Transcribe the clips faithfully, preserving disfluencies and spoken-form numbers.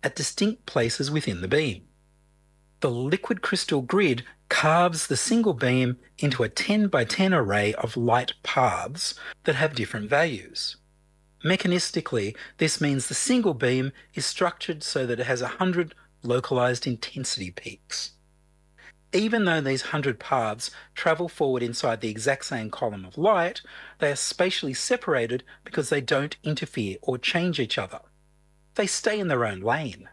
at distinct places within the beam. The liquid crystal grid carves the single beam into a ten by ten array of light paths that have different values. Mechanistically, this means the single beam is structured so that it has one hundred localized intensity peaks. Even though these one hundred paths travel forward inside the exact same column of light, they are spatially separated because they don't interfere or change each other. They stay in their own lane.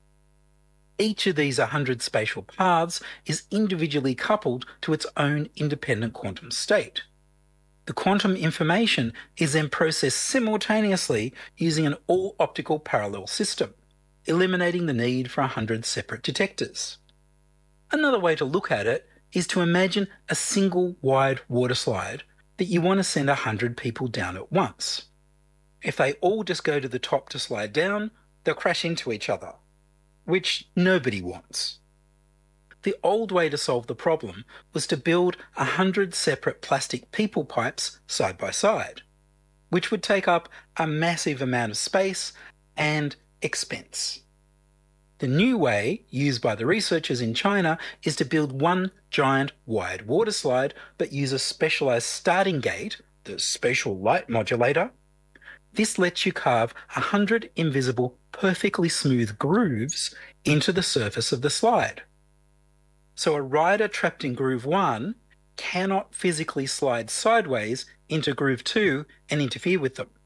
Each of these one hundred spatial paths is individually coupled to its own independent quantum state. The quantum information is then processed simultaneously using an all-optical parallel system, eliminating the need for one hundred separate detectors. Another way to look at it is to imagine a single wide water slide that you want to send one hundred people down at once. If they all just go to the top to slide down, they'll crash into each other, which nobody wants. The old way to solve the problem was to build one hundred separate plastic people pipes side by side, which would take up a massive amount of space and expense. The new way, used by the researchers in China, is to build one giant wide water slide but use a specialized starting gate, the spatial light modulator. This lets you carve one hundred invisible, perfectly smooth grooves into the surface of the slide. So a rider trapped in groove one cannot physically slide sideways into groove two and interfere with them.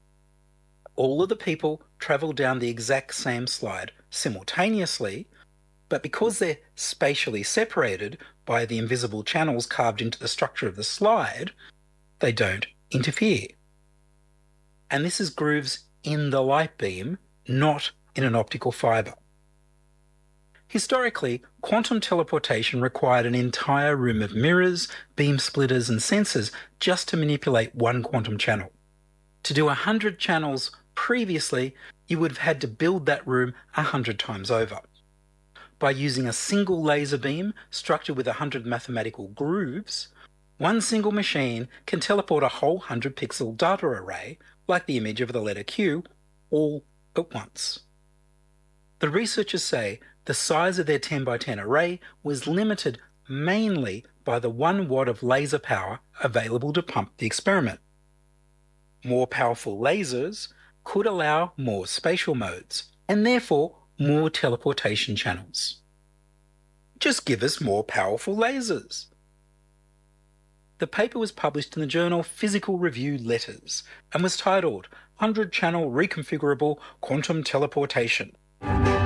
All of the people travel down the exact same slide simultaneously, but because they're spatially separated by the invisible channels carved into the structure of the slide, they don't interfere. And this is grooves in the light beam, not in an optical fibre. Historically, quantum teleportation required an entire room of mirrors, beam splitters and sensors just to manipulate one quantum channel. To do one hundred channels previously, you would have had to build that room one hundred times over. By using a single laser beam structured with one hundred mathematical grooves, one single machine can teleport a whole one hundred pixel data array, like the image of the letter Q, all at once. The researchers say the size of their ten by ten array was limited mainly by the one watt of laser power available to pump the experiment. More powerful lasers could allow more spatial modes, and therefore more teleportation channels. Just give us more powerful lasers. The paper was published in the journal Physical Review Letters and was titled one hundred channel Reconfigurable Quantum Teleportation.